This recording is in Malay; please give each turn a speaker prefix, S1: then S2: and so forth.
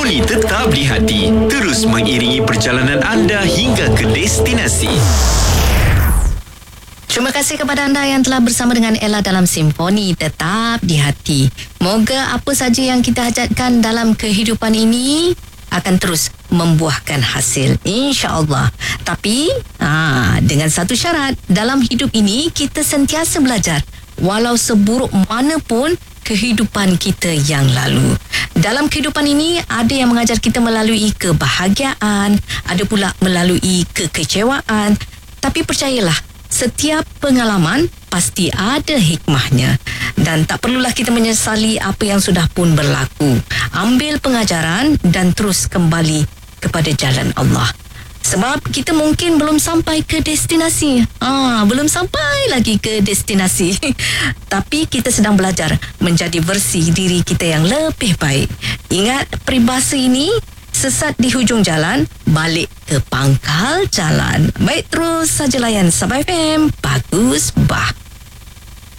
S1: Simponi tetap di hati, terus mengiringi perjalanan anda hingga ke destinasi.
S2: Terima kasih kepada anda yang telah bersama dengan Ella dalam Simponi Tetap di Hati. Moga apa saja yang kita hajatkan dalam kehidupan ini akan terus membuahkan hasil, insya-Allah. Tapi dengan satu syarat, dalam hidup ini kita sentiasa belajar, walau seburuk mana pun kehidupan kita yang lalu. Dalam kehidupan ini ada yang mengajar kita melalui kebahagiaan, ada pula melalui kekecewaan. Tapi percayalah, setiap pengalaman pasti ada hikmahnya dan tak perlulah kita menyesali apa yang sudah pun berlaku. Ambil pengajaran dan terus kembali kepada jalan Allah. Sebab kita mungkin belum sampai ke destinasi. Belum sampai lagi ke destinasi. Tapi kita sedang belajar menjadi versi diri kita yang lebih baik. Ingat peribahasa ini, sesat di hujung jalan, balik ke pangkal jalan. Baik, terus saja layan Sabah FM. Bagus, bah.